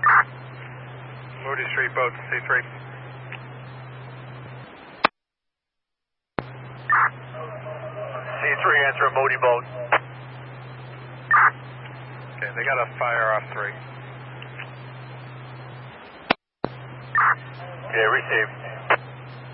Moody Street boat, C3. C3, answer a Moody boat. Okay, they got a fire off 3. Yeah, receive.